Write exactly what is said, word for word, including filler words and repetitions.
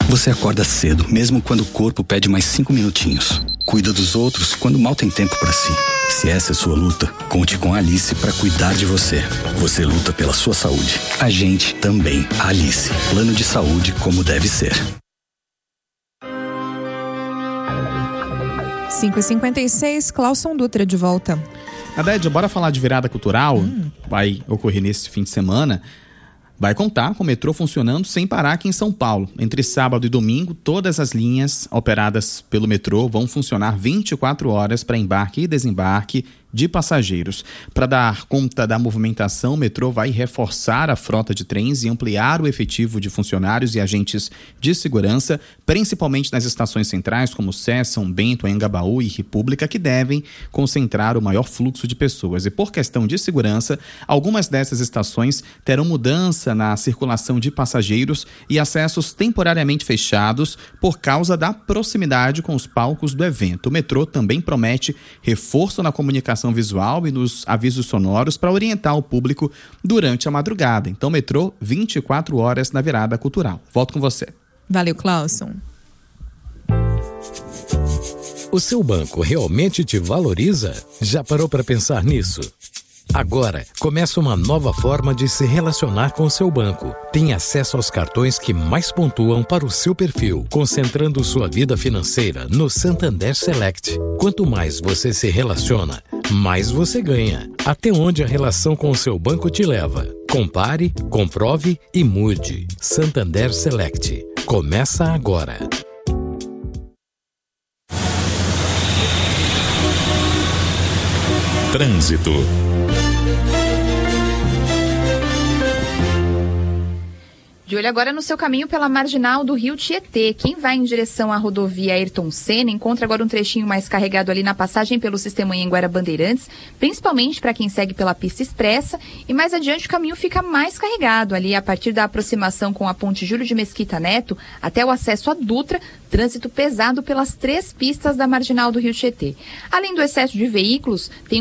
Você acorda cedo, mesmo quando o corpo pede mais cinco minutinhos. Cuida dos outros quando mal tem tempo para si. Se essa é sua luta, conte com a Alice para cuidar de você. Você luta pela sua saúde. A gente também. Alice. Plano de saúde como deve ser. cinco e cinquenta e seis, Clauson Dutra de volta. Nadédia, bora falar de virada cultural? Hum. Vai ocorrer nesse fim de semana. Vai contar com o metrô funcionando sem parar aqui em São Paulo. Entre sábado e domingo, todas as linhas operadas pelo metrô vão funcionar vinte e quatro horas para embarque e desembarque de passageiros. Para dar conta da movimentação, o metrô vai reforçar a frota de trens e ampliar o efetivo de funcionários e agentes de segurança, principalmente nas estações centrais como Sé, São Bento, Anhangabaú e República, que devem concentrar o maior fluxo de pessoas. E por questão de segurança, algumas dessas estações terão mudança na circulação de passageiros e acessos temporariamente fechados por causa da proximidade com os palcos do evento. O metrô também promete reforço na comunicação visual e nos avisos sonoros para orientar o público durante a madrugada. Então, metrô, vinte e quatro horas na virada cultural. Volto com você. Valeu, Clauson. O seu banco realmente te valoriza? Já parou para pensar nisso? Agora, começa uma nova forma de se relacionar com o seu banco. Tem acesso aos cartões que mais pontuam para o seu perfil, concentrando sua vida financeira no Santander Select. Quanto mais você se relaciona, mais você ganha. Até onde a relação com o seu banco te leva? Compare, comprove e mude. Santander Select. Começa agora. Trânsito. De olho agora no seu caminho pela marginal do Rio Tietê. Quem vai em direção à rodovia Ayrton Senna encontra agora um trechinho mais carregado ali na passagem pelo sistema Anhanguera Bandeirantes, principalmente para quem segue pela pista expressa. E mais adiante o caminho fica mais carregado ali a partir da aproximação com a ponte Júlio de Mesquita Neto até o acesso à Dutra, trânsito pesado pelas três pistas da marginal do Rio Tietê. Além do excesso de veículos, tem